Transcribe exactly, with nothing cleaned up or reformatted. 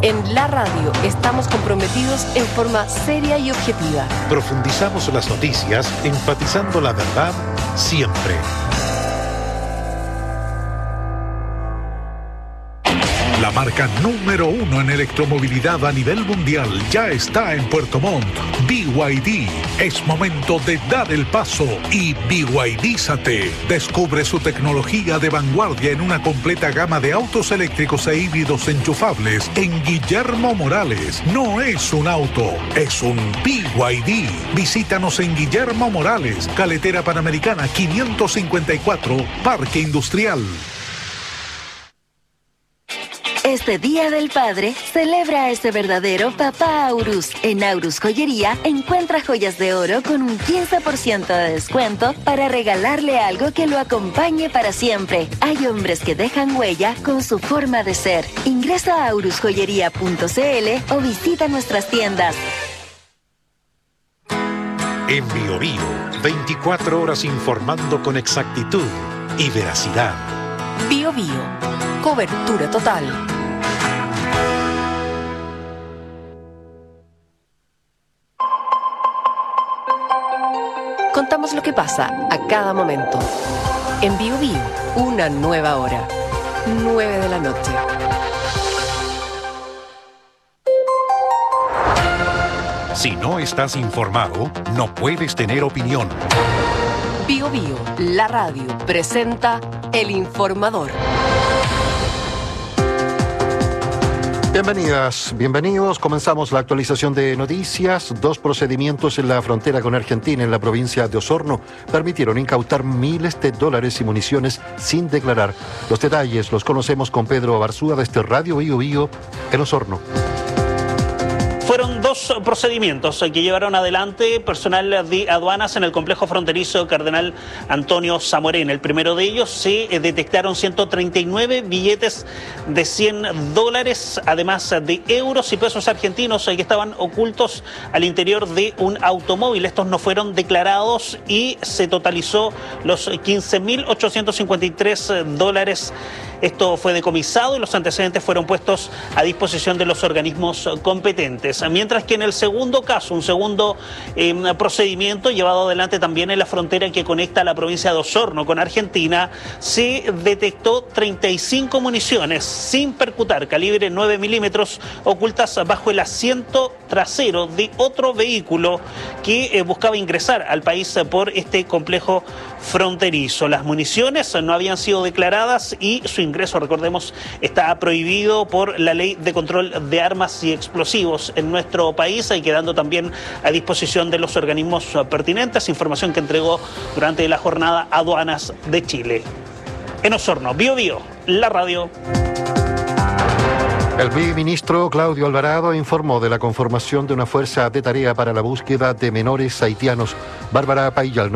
En la radio estamos comprometidos en forma seria y objetiva. Profundizamos las noticias, enfatizando la verdad siempre. La marca número uno en electromovilidad a nivel mundial ya está en Puerto Montt. B Y D. Es momento de dar el paso y B Y D-zate. Descubre su tecnología de vanguardia en una completa gama de autos eléctricos e híbridos enchufables en Guillermo Morales. No es un auto, es un B Y D. Visítanos en Guillermo Morales, Carretera Panamericana quinientos cincuenta y cuatro, Parque Industrial. Este Día del Padre, celebra a ese verdadero papá Aurus. En Aurus Joyería, encuentra joyas de oro con un quince por ciento de descuento para regalarle algo que lo acompañe para siempre. Hay hombres que dejan huella con su forma de ser. Ingresa a aurus joyería punto c l o visita nuestras tiendas. En Bio Bio, veinticuatro horas informando con exactitud y veracidad. Bio Bio, cobertura total. Contamos lo que pasa a cada momento. En Bio Bio, una nueva hora. nueve de la noche. Si no estás informado, no puedes tener opinión. Bio Bio, la radio, presenta El Informador. Bienvenidas, bienvenidos. Comenzamos la actualización de noticias. Dos procedimientos en la frontera con Argentina, en la provincia de Osorno, permitieron incautar miles de dólares y municiones sin declarar. Los detalles los conocemos con Pedro Barzúa desde Radio Bio Bio en Osorno. Fueron dos procedimientos que llevaron adelante personal de aduanas en el complejo fronterizo Cardenal Antonio Zamoré. En el primero de ellos se detectaron ciento treinta y nueve billetes de cien dólares, además de euros y pesos argentinos que estaban ocultos al interior de un automóvil. Estos no fueron declarados y se totalizó los quince mil ochocientos cincuenta y tres dólares. Esto fue decomisado y los antecedentes fueron puestos a disposición de los organismos competentes. Mientras que en el segundo caso, un segundo eh, procedimiento llevado adelante también en la frontera que conecta a la provincia de Osorno con Argentina, se detectó treinta y cinco municiones sin percutar, calibre nueve milímetros, ocultas bajo el asiento trasero de otro vehículo que eh, buscaba ingresar al país por este complejo fronterizo. Las municiones no habían sido declaradas y su ingreso, recordemos, está prohibido por la Ley de Control de Armas y Explosivos en nuestro país, y quedando también a disposición de los organismos pertinentes, información que entregó durante la jornada Aduanas de Chile. En Osorno, Bio Bio, la radio. El viceministro Claudio Alvarado informó de la conformación de una fuerza de tarea para la búsqueda de menores haitianos. Bárbara Paillal.